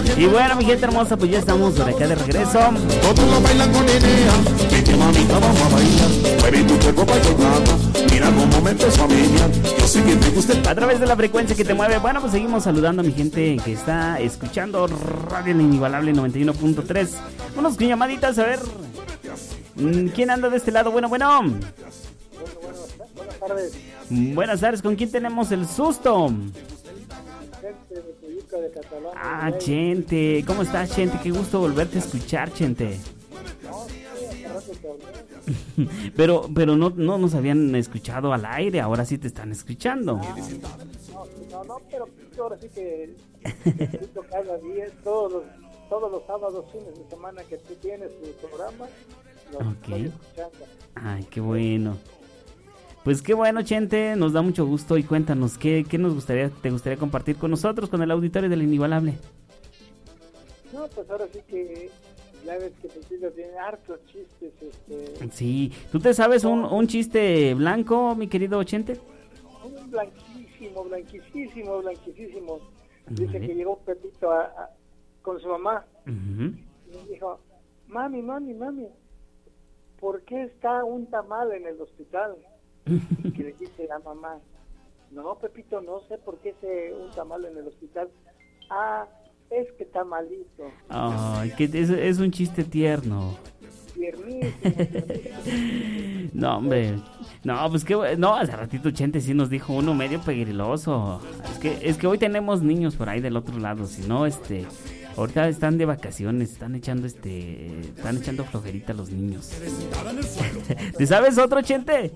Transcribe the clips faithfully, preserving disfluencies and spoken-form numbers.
Y bueno, mi gente hermosa, pues ya estamos por acá de regreso. Todos lo bailan con idea. Vete, mamita, vamos a bailar. Mueve tu cuerpo para el mira cómo me empezó a menear. Yo sé que te gusta el... A través de la frecuencia que te mueve. Bueno, pues seguimos saludando a mi gente que está escuchando Radio El Inigualable noventa y uno punto tres. Unos con llamaditas, a ver. ¿Quién anda de este lado? Bueno, bueno. Bueno, bueno, buenas tardes. Buenas tardes, ¿con quién tenemos el susto? Gente de Coyuca de Catalán. Ah, Chente, ¿cómo estás, Chente? Qué gusto volverte a escuchar, Chente. No, sí, hace rato te hablé. Pero, pero no, no nos habían escuchado al aire, ahora sí te están escuchando. Ah, no, no, no, pero ahora sí que te escucho cada día, todos los, todos los sábados, fines de semana que tú tienes tu programa, los estoy Ok. escuchando. Ay, qué bueno. Pues qué bueno, Chente, nos da mucho gusto y cuéntanos, ¿qué, qué nos gustaría, te gustaría compartir con nosotros, con el auditorio del Inigualable? No, pues ahora sí que ya ves que Cecilio tiene hartos chistes, este, Sí, ¿tú te sabes un, un chiste blanco, mi querido Chente? un blanquísimo, blanquísimo, blanquísimo. Dice Vale. que llegó Pepito a, a- con su mamá Ujú. y le dijo, mami, mami, mami, ¿por qué está un tamal en el hospital? Y que le dice la mamá, no, Pepito, no sé por qué ese un tamal en el hospital. Ah, es que está malito, Ay, que es, es un chiste tierno. tiernísimo, tiernísimo. No, hombre. No, pues que no, hace ratito Chente sí nos dijo uno medio pegriloso. Es que es que hoy tenemos niños por ahí del otro lado, si no este ahorita están de vacaciones, están echando este están echando flojerita los niños. ¿Te sabes otro, Chente?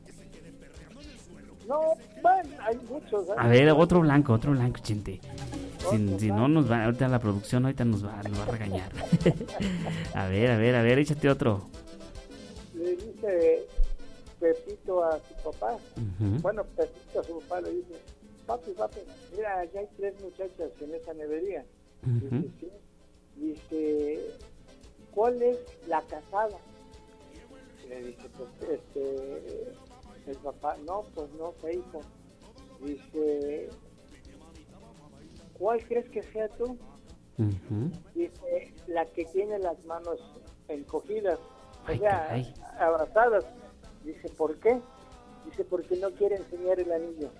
No, bueno, hay muchos. ¿eh? A ver, otro blanco, otro blanco, Chente. Si, si no nos va, ahorita la producción ahorita nos va, nos va a regañar. A ver, a ver, a ver, échate otro. Le dice Pepito a su papá, Ujú. bueno, Pepito a su papá le dice, papi, papi, mira, ya hay tres muchachas en esa nevería. Ujú. Dice, sí. Dice, ¿cuál es la casada? Y le dice, pues, este, el papá, no, pues no sé, hijo. Dice, ¿cuál crees que sea tú? Ujú. Dice, la que tiene las manos encogidas, o Ay, sea, caray. abrazadas. Dice, ¿por qué? Dice, porque no quiere enseñar el anillo.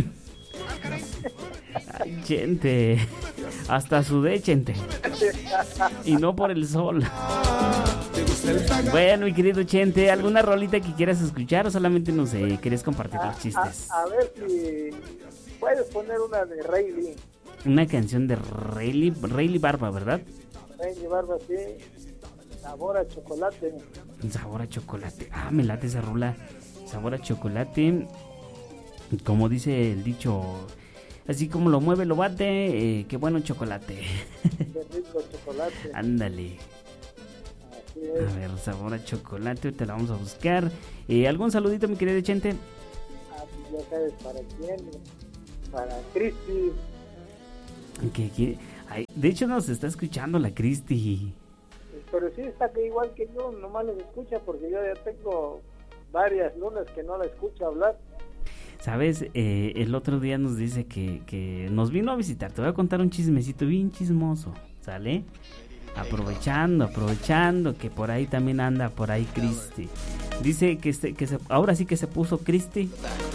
Ay, Chente. Hasta sudé, Chente. Y no por el sol. Bueno, mi querido Chente, ¿alguna rolita que quieras escuchar o solamente, no sé, quieres compartir A, los chistes? a- a ver si puedes poner una de Rey Lee. Una canción de Rayleigh, Rayleigh Barba, ¿verdad? Rey Lee Barba, sí, sabor a chocolate. Sabor a chocolate. Ah, me late esa rola. Sabor a chocolate. Como dice el dicho, así como lo mueve, lo bate. Eh, qué bueno chocolate. Qué rico chocolate. Ándale. Así A es. ver, sabor a chocolate, te la vamos a buscar. Eh, ¿Algún saludito, mi querido Chente? Ah, pues ya sabes para quién. Para Cristi. Que, que- ay, de hecho nos está escuchando la Cristi. Pero sí está que igual que yo, nomás los escucha porque yo ya tengo varias lunas que no la escucho hablar. ¿Sabes? Eh, el otro día nos dice que, que nos vino a visitar. Te voy a contar un chismecito bien chismoso, ¿sale? Aprovechando, aprovechando que por ahí también anda por ahí Cristi. Dice que, se, que se, ahora sí que se puso Cristi.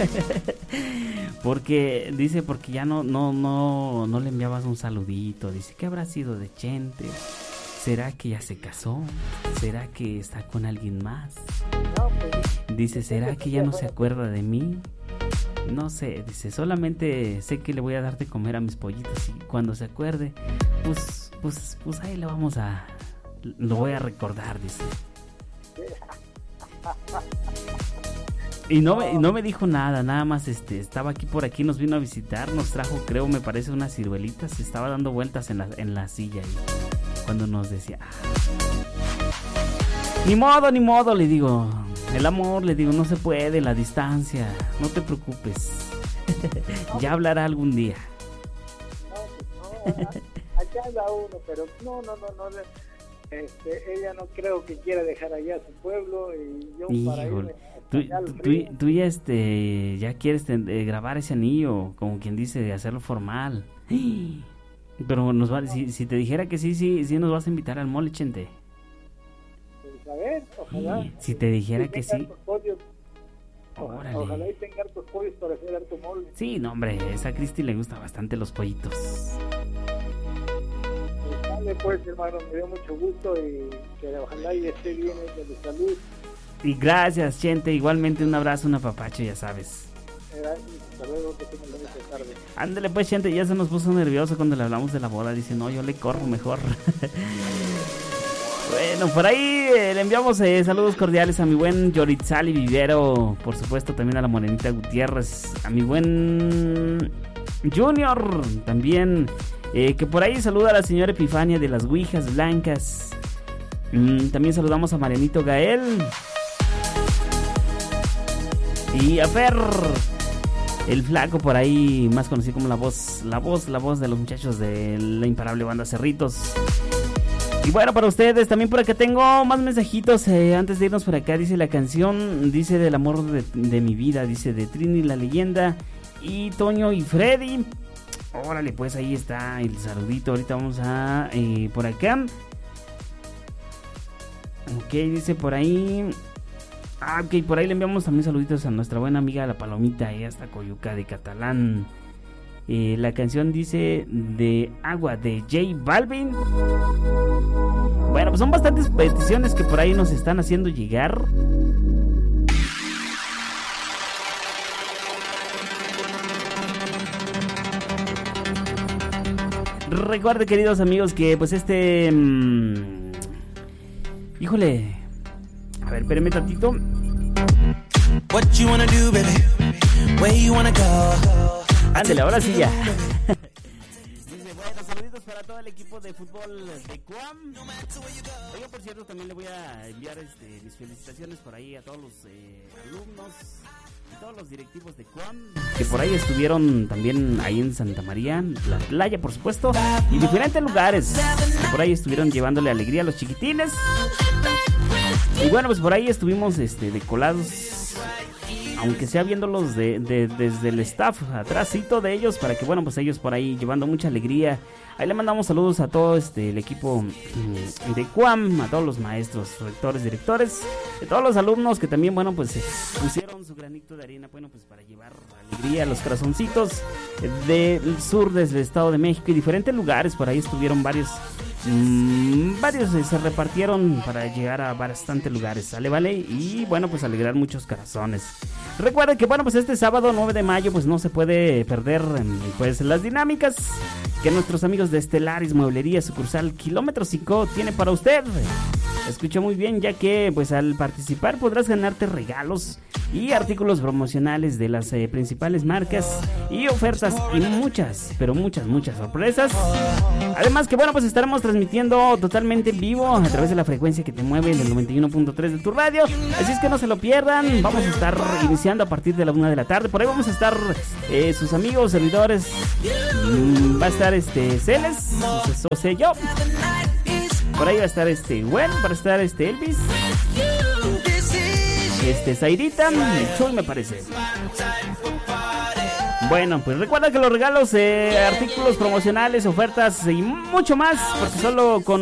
Porque, dice, porque ya no, no, no, no le enviabas un saludito. Dice, ¿qué habrá sido de Chente? ¿Será que ya se casó? ¿Será que está con alguien más? No, pues, Dice, ¿será que ya no se acuerda de mí? No sé, dice, solamente sé que le voy a dar de comer a mis pollitos y cuando se acuerde, pues, pues, pues ahí lo vamos a, lo voy a recordar, dice. Y no me, no me dijo nada, nada más este, estaba aquí por aquí, nos vino a visitar, nos trajo, creo, me parece unas ciruelitas, se estaba dando vueltas en la, en la silla y cuando nos decía, ah, ni modo, ni modo, le digo, el amor, le digo, no se puede, la distancia, no te preocupes, ya hablará algún día. no, pues no, allá anda uno, pero no, no, no, no, este, ella no creo que quiera dejar allá su pueblo y yo para Híjole, irme tú, allá al tú, frío. tú- tú ya este, ya quieres ten- eh, grabar ese anillo, como quien dice, de hacerlo formal. Pero nos va, si, si te dijera que sí, sí, sí nos vas a invitar al mole, Chente. Pues a ver, ojalá. Si te dijera que sí. Pollos, Órale. Ojalá y tenga hartos pollos para hacer harto mole. Sí, no, hombre, a Cristi le gusta bastante los pollitos. Pues dale, pues, hermano, me dio mucho gusto y que ojalá y esté bien de salud. Y gracias, Chente, igualmente un abrazo, un apapacho, ya sabes. Gracias, hasta luego, que tengan buena tarde. Ándale pues, Chente, ya se nos puso nervioso cuando le hablamos de la boda, dice, no, yo le corro mejor. Bueno, por ahí eh, le enviamos eh, saludos cordiales a mi buen Yoritzali Vivero, por supuesto también a la Morenita Gutiérrez, a mi buen Junior, también, eh, que por ahí saluda a la señora Epifania de las Ouijas Blancas. Mm, también saludamos a Marianito Gael y a Fer, el flaco por ahí, más conocido como la voz, la voz, la voz de los muchachos de la imparable banda Cerritos. Y bueno, para ustedes, también por acá tengo más mensajitos. Eh, antes de irnos por acá, dice la canción, dice del amor de, de mi vida, dice de Trini la leyenda y Toño y Freddy. Órale, pues ahí está el saludito. Ahorita vamos a eh, por acá. Ok, dice por ahí. Ah, ok, por ahí le enviamos también saluditos a nuestra buena amiga la Palomita, ahí hasta Coyuca de Catalán. Eh, la canción dice de Agua de J Balvin. Bueno, pues son bastantes peticiones que por ahí nos están haciendo llegar. Recuerde, queridos amigos, que pues este... Mmm, híjole. A ver, espérenme tantito. What you wanna do, baby? Where you wanna go? Ándale, ahora sí ya. Dice, bueno, saluditos para todo el equipo de fútbol de Cuam. Oye, por cierto, también le voy a enviar este, mis felicitaciones por ahí a todos los eh, alumnos y todos los directivos de Cuam, que por ahí estuvieron también ahí en Santa María, la playa, por supuesto, y diferentes lugares. Que por ahí estuvieron llevándole alegría a los chiquitines. Y bueno, pues por ahí estuvimos este, decolados, aunque sea viéndolos de, de, desde el staff, atrásito de ellos, para que, bueno, pues ellos por ahí llevando mucha alegría. Ahí le mandamos saludos a todo este, el equipo de Cuam, a todos los maestros, rectores, directores, a todos los alumnos que también, bueno, pues pusieron su granito de arena, bueno, pues para llevar alegría a los corazoncitos del sur, desde el Estado de México y diferentes lugares. Por ahí estuvieron varios, mmm, varios eh, se repartieron para llegar a bastantes lugares, ¿sale, vale? Y bueno, pues alegrar muchos corazones. Recuerden que, bueno, pues este sábado nueve de mayo, pues no se puede perder, pues, las dinámicas que nuestros amigos de Estelaris Mueblería Sucursal Kilómetro cinco tiene para usted. Escucha muy bien, ya que pues al participar podrás ganarte regalos y artículos promocionales de las eh, principales marcas y ofertas y muchas, pero muchas, muchas sorpresas. Además que, bueno, pues estaremos transmitiendo totalmente en vivo a través de la frecuencia que te mueve del noventa y uno punto tres de tu radio. Así es que no se lo pierdan. Vamos a estar iniciando a partir de la una de la tarde. Por ahí vamos a estar eh, sus amigos, servidores. Mm, va a estar este Celes, eso sé yo. Por ahí va a estar este Gwen, va a estar este Elvis, este Zairita, el Chuy, me parece. Bueno, pues recuerda que los regalos, eh, artículos promocionales, ofertas y mucho más, porque solo con